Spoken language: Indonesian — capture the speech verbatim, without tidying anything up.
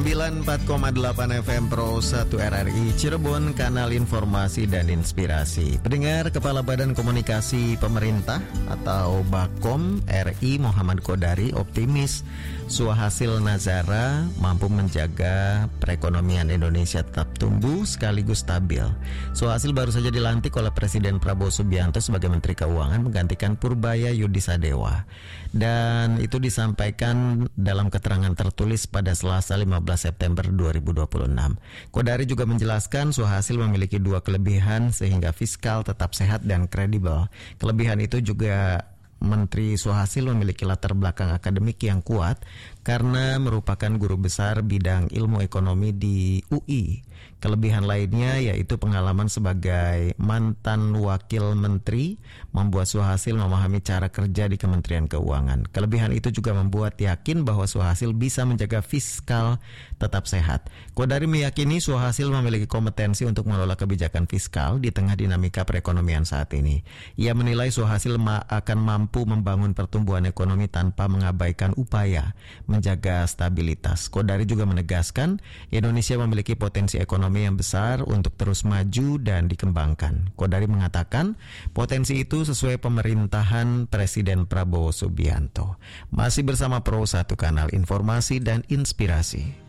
sembilan puluh empat koma delapan F M Pro satu R R I Cirebon, kanal informasi dan inspirasi. Pendengar, Kepala Badan Komunikasi Pemerintah atau Bakom R I Muhammad Kodari optimis Suhasil Nazara mampu menjaga perekonomian Indonesia tetap tumbuh sekaligus stabil. Suhasil baru saja dilantik oleh Presiden Prabowo Subianto sebagai Menteri Keuangan menggantikan Purbaya Yudisadewa. Dan itu disampaikan dalam keterangan tertulis pada Selasa lima belas September dua ribu dua puluh enam. Kodari juga menjelaskan Suhasil memiliki dua kelebihan sehingga fiskal tetap sehat dan kredibel. Kelebihan itu juga Menteri Suhasil memiliki latar belakang akademik yang kuat karena merupakan guru besar bidang ilmu ekonomi di U I. Kelebihan lainnya yaitu pengalaman sebagai mantan wakil menteri membuat Suhasil memahami cara kerja di Kementerian Keuangan. Kelebihan itu juga membuat yakin bahwa Suhasil bisa menjaga fiskal tetap sehat. Kodari meyakini Suhasil memiliki kompetensi untuk mengelola kebijakan fiskal di tengah dinamika perekonomian saat ini. Ia menilai Suhasil ma- akan mampu membangun pertumbuhan ekonomi tanpa mengabaikan upaya menjaga stabilitas. Kodari juga menegaskan Indonesia memiliki potensi ekonomi yang besar untuk terus maju dan dikembangkan. Kodari mengatakan potensi itu sesuai pemerintahan Presiden Prabowo Subianto. Masih bersama Pro satu, kanal informasi dan inspirasi.